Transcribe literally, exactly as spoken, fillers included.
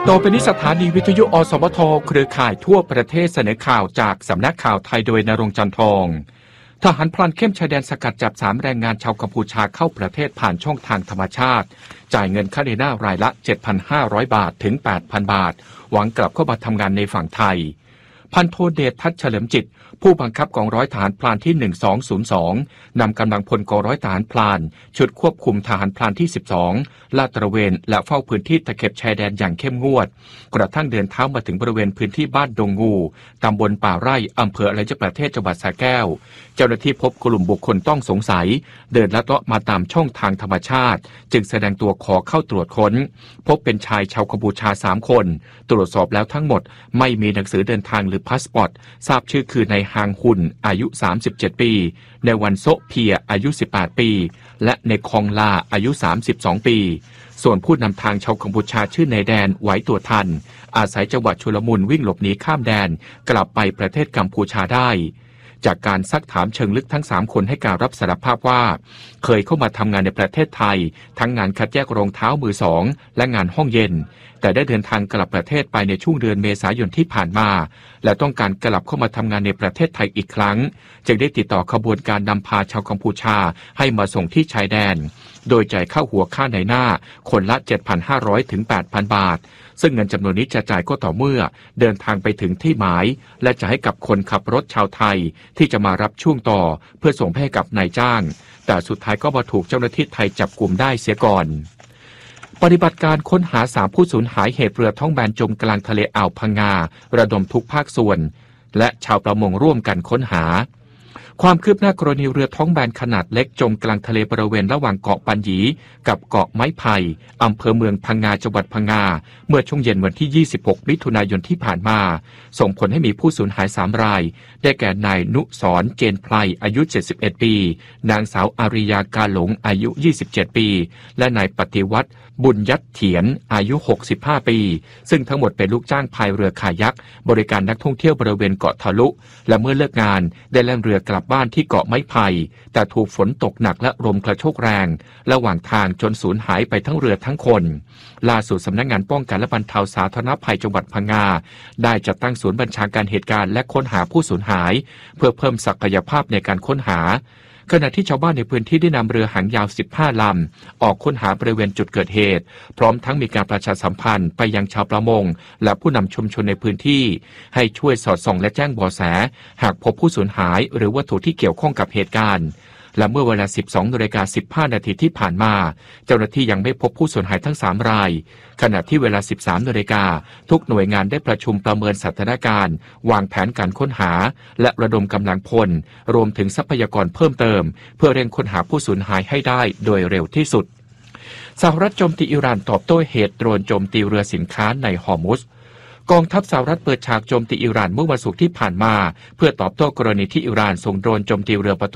ต่อไปนี้สถานีวิทยุอสมทเครือข่ายทั่วประเทศเสนอข่าวจากสำนักข่าวไทยโดยณรงค์จันทร์ทองทหารพรานเข้มชายแดนสกัดจับสามแรงงานชาวกัมพูชาเข้าประเทศผ่านช่องทางธรรมชาติจ่ายเงินค่าเดินหน้ารายละ เจ็ดพันห้าร้อย บาทถึง แปดพัน บาทหวังกลับเข้ามาทำงานในฝั่งไทยพันโทเดชทัศน์เฉลิมจิตผู้บังคับกองร้อยทหารพรานที่หนึ่งสองศูนย์สองนำกำลังพลกองร้อยทหารพรานชุดควบคุมทหารพรานที่สิบสองลาดตระเวนและเฝ้าพื้นที่ตะเข็บชายแดนอย่างเข้มงวดกระทั่งเดินเท้ามาถึงบริเวณพื้นที่บ้านดงงูตำบลป่าไร่อำเภออรัญญประเทศจังหวัดสระแก้วเจ้าหน้าที่พบกลุ่มบุคคลต้องสงสัยเดินลัดเลาะมาตามช่องทางธรรมชาติจึงแสดงตัวขอเข้าตรวจค้นพบเป็นชายชาวกัมพูชาสามคนตรวจสอบแล้วทั้งหมดไม่มีหนังสือเดินทางหรือพาสปอร์ตทราบชื่อคือนายฮางฮุนอายุสามสิบเจ็ดปีในวันโซเพียอายุสิบแปดปีและในคองลาอายุสามสิบสองปีส่วนผู้นำทางชาวกัมพูชาชื่อนายแดนไหวตัวทันอาศัยจังหวัดชุลมุนวิ่งหลบหนีข้ามแดนกลับไปประเทศกัมพูชาได้จากการซักถามเชิงลึกทั้งสามคนให้การรับสารภาพว่าเคยเข้ามาทำงานในประเทศไทยทั้งงานคัดแยกรองเท้ามือสองและงานห้องเย็นแต่ได้เดินทางกลับประเทศไปในช่วงเดือนเมษายนที่ผ่านมาและต้องการกลับเข้ามาทำงานในประเทศไทยอีกครั้งจึงได้ติดต่อขบวนการนำพาชาวกัมพูชาให้มาส่งที่ชายแดนโดยจ่ายค่าหัวค่าในหน้าคนละ เจ็ดพันห้าร้อย ถึง แปดพัน บาทซึ่งเงินจำนวนนี้จะจ่ายก็ต่อเมื่อเดินทางไปถึงที่หมายและจะให้กับคนขับรถชาวไทยที่จะมารับช่วงต่อเพื่อส่งให้กับนายจ้างแต่สุดท้ายก็มาถูกเจ้าหน้าที่ไทยจับกุมได้เสียก่อนปฏิบัติการค้นหาสามผู้สูญหายเหตุเรือท้องแบนจมกลางทะเลอ่าวพังงาระดมทุกภาคส่วนและชาวประมงร่วมกันค้นหาความคืบหน้ากรณีเรือท้องแบนขนาดเล็กจมกลางทะเลบริเวณระหว่างเกาะปัญญีกับเกาะไม้ไผ่อำเภอเมืองพังงาจังหวัดพังงาเมื่อช่วงเย็นวันที่ยี่สิบหกมิถุนายนที่ผ่านมาส่งผลให้มีผู้สูญหายสามรายได้แก่นายนุสรเจนไพรอายุเจ็ดสิบเอ็ดปีนางสาวอาริยากาหลงอายุยี่สิบเจ็ดปีและนายปฏิวัติบุญยัดเถียนอายุหกสิบห้าปีซึ่งทั้งหมดเป็นลูกจ้างพายเรือคายักบริการนักท่องเที่ยวบริเวณเกาะทะลุและเมื่อเลิกงานได้แล่นเรือกลับบ้านที่เกาะไม้ไผ่แต่ถูกฝนตกหนักและลมกระโชกแรงระหว่างทางจนสูญหายไปทั้งเรือทั้งคนล่าสุดสำนักงานป้องกันและบรรเทาสาธารณภัยจังหวัดพังงาได้จัดตั้งศูนย์บัญชาการเหตุการณ์และค้นหาผู้สูญหายเพื่อเพิ่มศักยภาพในการค้นหาขณะที่ชาวบ้านในพื้นที่ได้นำเรือหางยาวสิบห้าลำออกค้นหาบริเวณจุดเกิดเหตุพร้อมทั้งมีการประชาสัมพันธ์ไปยังชาวประมงและผู้นำชุมชนในพื้นที่ให้ช่วยสอดส่องและแจ้งเบาะแสหากพบผู้สูญหายหรือวัตถุที่เกี่ยวข้องกับเหตุการณ์และเมื่อเวลา สิบสองนาฬิกาสิบห้านาทีที่ผ่านมาเจ้าหน้าที่ยังไม่พบผู้สูญหายทั้งสามรายขณะที่เวลา สิบสามนาฬิกาทุกหน่วยงานได้ประชุมประเมินสถานการณ์วางแผนการค้นหาและระดมกำลังพลรวมถึงทรัพยากรเพิ่มเติมเพื่อเร่งค้นหาผู้สูญหายให้ได้โดยเร็วที่สุดสหรัฐโจมตีอิหร่านตอบโต้เหตุโดรนโจมตีเรือสินค้าในฮอร์มุซกองทัพสหรัฐเปิดฉากโจมตีอิหร่านเมื่อวันศุกร์ที่ผ่านมาเพื่อตอบโต้กรณีที่อิหร่านส่งโดรนโจมตีเรือ